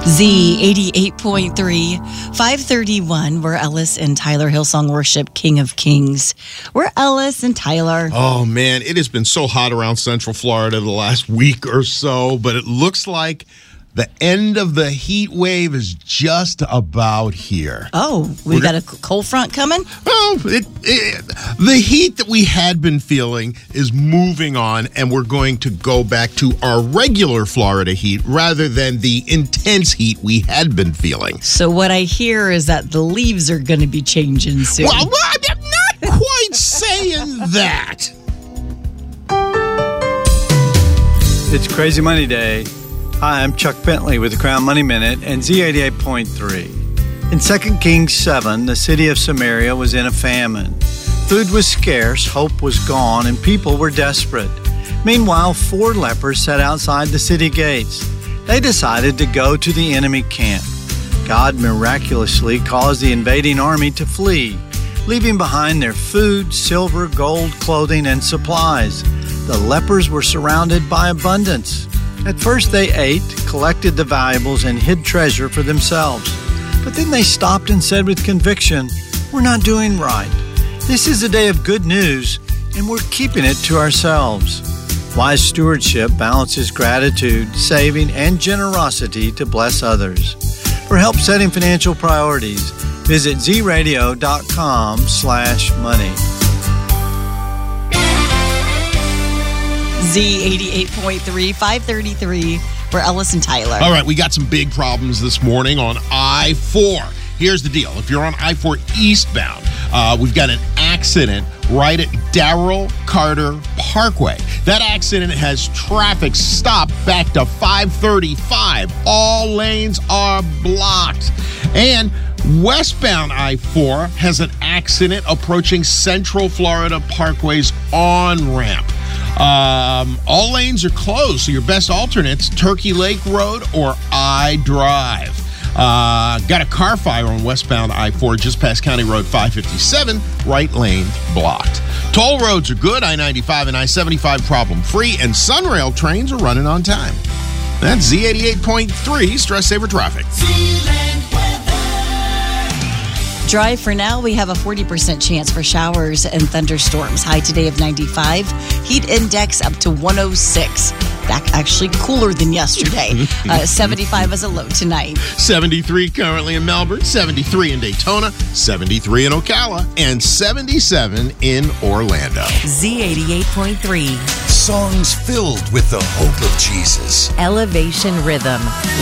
Z88.3, 531. We're Ellis and Tyler, Hillsong Worship, King of Kings. We're Ellis and Tyler. Oh, man, it has been so hot around Central Florida the last week or so, but it looks like the end of the heat wave is just about here. Oh, we got a cold front coming? Well, the heat that we had been feeling is moving on, and we're going to go back to our regular Florida heat rather than the intense heat we had been feeling. So what I hear is that the leaves are going to be changing soon. Well, I'm not quite saying that. It's Crazy Money Day. Hi, I'm Chuck Bentley with the Crown Money Minute and Z88.3. In 2 Kings 7, the city of Samaria was in a famine. Food was scarce, hope was gone, and people were desperate. Meanwhile, 4 lepers sat outside the city gates. They decided to go to the enemy camp. God miraculously caused the invading army to flee, leaving behind their food, silver, gold, clothing, and supplies. The lepers were surrounded by abundance. At first they ate, collected the valuables, and hid treasure for themselves. But then they stopped and said with conviction, "We're not doing right. This is a day of good news, and we're keeping it to ourselves." Wise stewardship balances gratitude, saving, and generosity to bless others. For help setting financial priorities, visit zradio.com/money. Z88.3, 533. We're Ellis and Tyler. All right, we got some big problems this morning on I-4. Here's the deal. If you're on I-4 eastbound, we've got an accident right at Darrell Carter Parkway. That accident has traffic stopped back to 535. All lanes are blocked. And westbound I-4 has an accident approaching Central Florida Parkway's on-ramp. All lanes are closed, so your best alternates, Turkey Lake Road or I-Drive. Got a car fire on westbound I-4 just past County Road 557, right lane blocked. Toll roads are good, I-95 and I-75 problem-free, and Sunrail trains are running on time. That's Z88.3 Stress Saver Traffic. Dry for now. We have a 40% chance for showers and thunderstorms. High today of 95. Heat index up to 106. Back actually cooler than yesterday. 75 as a low tonight. 73 currently in Melbourne, 73 in Daytona, 73 in Ocala, and 77 in Orlando. Z88.3. Songs filled with the hope of Jesus. Elevation Rhythm.